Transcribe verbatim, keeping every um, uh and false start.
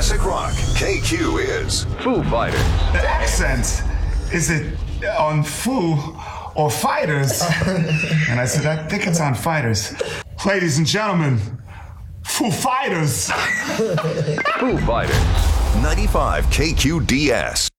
classic rock, K Q is Foo Fighters. The accent, is it on Foo or Fighters? And I said, I think it's on Fighters. Ladies and gentlemen, Foo Fighters. Foo Fighters. ninety-five K Q D S.